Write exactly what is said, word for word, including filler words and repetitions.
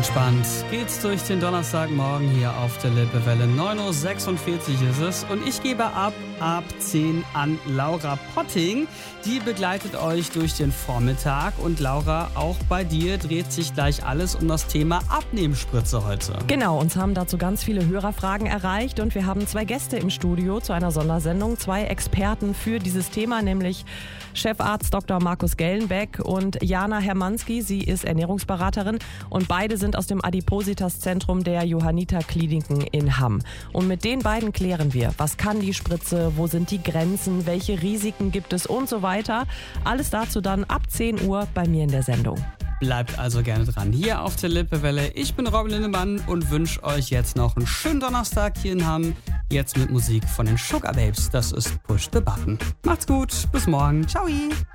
Entspannt geht's durch den Donnerstagmorgen hier auf der Lippewelle. neun Uhr sechsundvierzig ist es und ich gebe ab ab zehn an Laura Potting. Die begleitet euch durch den Vormittag. Und Laura, auch bei dir dreht sich gleich alles um das Thema Abnehmspritze heute. Genau, uns haben dazu ganz viele Hörerfragen erreicht und wir haben zwei Gäste im Studio zu einer Sondersendung. Zwei Experten für dieses Thema, nämlich Chefarzt Doktor Markus Gellenbeck und Jana Hermanski. Sie ist Ernährungsberaterin und beide sind aus dem Adipositas-Zentrum der Johanniter-Kliniken in Hamm. Und mit den beiden klären wir, was kann die Spritze, wo sind die Grenzen, welche Risiken gibt es und so weiter. Alles dazu dann ab zehn Uhr bei mir in der Sendung. Bleibt also gerne dran hier auf der Lippewelle. Ich bin Robin Lindemann und wünsche euch jetzt noch einen schönen Donnerstag hier in Hamm. Jetzt mit Musik von den Sugar Babes. Das ist Push the Button. Macht's gut, bis morgen. Ciao.